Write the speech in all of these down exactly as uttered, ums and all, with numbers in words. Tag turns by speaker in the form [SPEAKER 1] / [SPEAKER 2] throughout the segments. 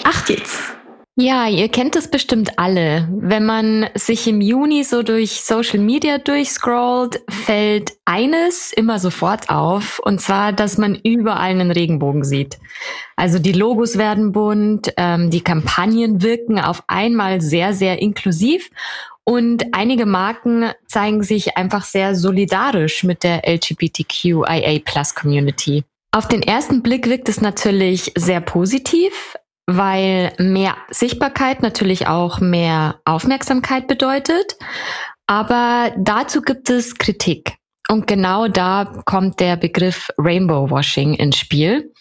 [SPEAKER 1] Ach jetzt!
[SPEAKER 2] Ja, ihr kennt es bestimmt alle. Wenn man sich im Juni so durch Social Media durchscrollt, fällt eines immer sofort auf, und zwar, dass man überall einen Regenbogen sieht. Also die Logos werden bunt, ähm, die Kampagnen wirken auf einmal sehr, sehr inklusiv und einige Marken zeigen sich einfach sehr solidarisch mit der L G B T Q I A Plus Community. Auf den ersten Blick wirkt es natürlich sehr positiv, weil mehr Sichtbarkeit natürlich auch mehr Aufmerksamkeit bedeutet. Aber dazu gibt es Kritik. Und genau da kommt der Begriff Rainbow Washing ins Spiel.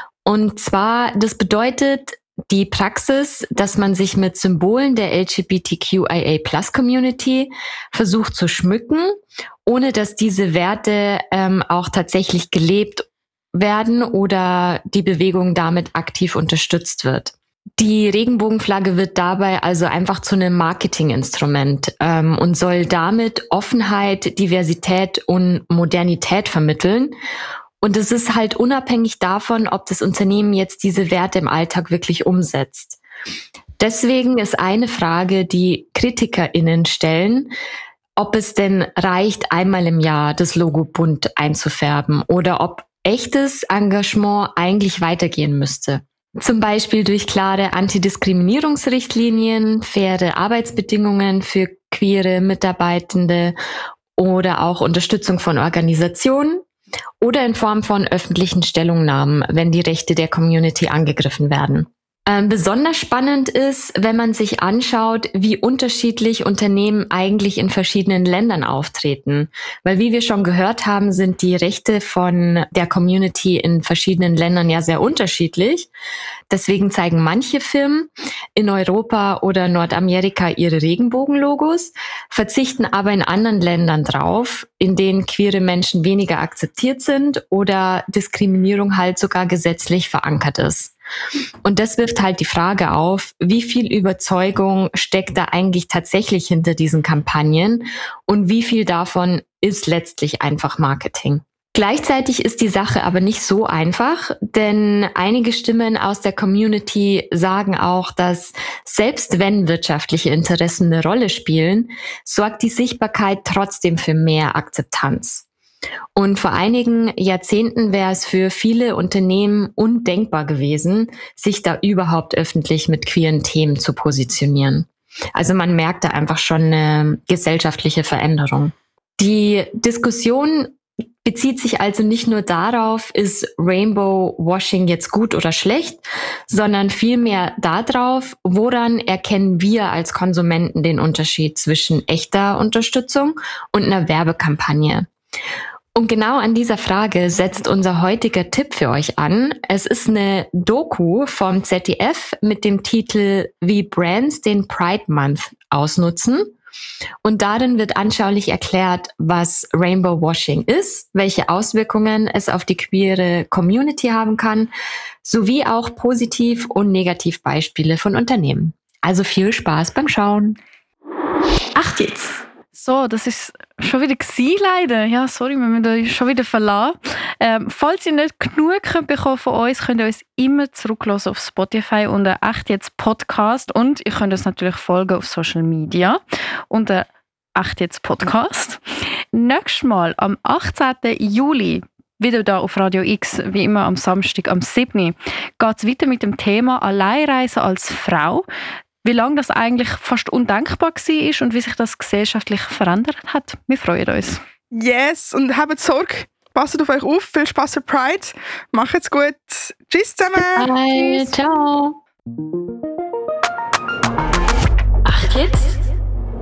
[SPEAKER 2] Und zwar, das bedeutet die Praxis, dass man sich mit Symbolen der L G B T Q I A Plus Community versucht zu schmücken, ohne dass diese Werte ähm, auch tatsächlich gelebt werden oder die Bewegung damit aktiv unterstützt wird. Die Regenbogenflagge wird dabei also einfach zu einem Marketinginstrument ähm, und soll damit Offenheit, Diversität und Modernität vermitteln. Und es ist halt unabhängig davon, ob das Unternehmen jetzt diese Werte im Alltag wirklich umsetzt. Deswegen ist eine Frage, die KritikerInnen stellen, ob es denn reicht, einmal im Jahr das Logo bunt einzufärben oder ob echtes Engagement eigentlich weitergehen müsste. Zum Beispiel durch klare Antidiskriminierungsrichtlinien, faire Arbeitsbedingungen für queere Mitarbeitende oder auch Unterstützung von Organisationen oder in Form von öffentlichen Stellungnahmen, wenn die Rechte der Community angegriffen werden. Ähm, besonders spannend ist, wenn man sich anschaut, wie unterschiedlich Unternehmen eigentlich in verschiedenen Ländern auftreten. Weil wie wir schon gehört haben, sind die Rechte von der Community in verschiedenen Ländern ja sehr unterschiedlich. Deswegen zeigen manche Firmen in Europa oder Nordamerika ihre Regenbogenlogos, verzichten aber in anderen Ländern drauf, in denen queere Menschen weniger akzeptiert sind oder Diskriminierung halt sogar gesetzlich verankert ist. Und das wirft halt die Frage auf, wie viel Überzeugung steckt da eigentlich tatsächlich hinter diesen Kampagnen und wie viel davon ist letztlich einfach Marketing. Gleichzeitig ist die Sache aber nicht so einfach, denn einige Stimmen aus der Community sagen auch, dass selbst wenn wirtschaftliche Interessen eine Rolle spielen, sorgt die Sichtbarkeit trotzdem für mehr Akzeptanz. Und vor einigen Jahrzehnten wäre es für viele Unternehmen undenkbar gewesen, sich da überhaupt öffentlich mit queeren Themen zu positionieren. Also man merkt da einfach schon eine gesellschaftliche Veränderung. Die Diskussion bezieht sich also nicht nur darauf, ist Rainbow Washing jetzt gut oder schlecht, sondern vielmehr darauf, woran erkennen wir als Konsumenten den Unterschied zwischen echter Unterstützung und einer Werbekampagne. Und genau an dieser Frage setzt unser heutiger Tipp für euch an. Es ist eine Doku vom Z D F mit dem Titel Wie Brands den Pride Month ausnutzen. Und darin wird anschaulich erklärt, was Rainbow Washing ist, welche Auswirkungen es auf die queere Community haben kann, sowie auch Positiv- und Negativbeispiele von Unternehmen. Also viel Spaß beim Schauen.
[SPEAKER 1] Ach jetzt!
[SPEAKER 3] So, das ist schon wieder gewesen, leider. Ja, sorry, wir müssen euch schon wieder verlassen. Ähm, falls ihr nicht genug könnt bekommen von uns, könnt ihr uns immer zurückhören auf Spotify unter «Echt jetzt Podcast» und ihr könnt uns natürlich folgen auf Social Media unter «Echt jetzt Podcast». Nächstes Mal am achtzehnten Juli wieder da auf Radio X, wie immer am Samstag am siebten geht es weiter mit dem Thema «Alleinreisen als Frau». Wie lange das eigentlich fast undenkbar war und wie sich das gesellschaftlich verändert hat. Wir freuen uns.
[SPEAKER 4] Yes, und habt Sorge. Passt auf euch auf. Viel Spaß für Pride. Macht's gut. Tschüss zusammen.
[SPEAKER 2] Bye. Ciao.
[SPEAKER 1] Ach jetzt?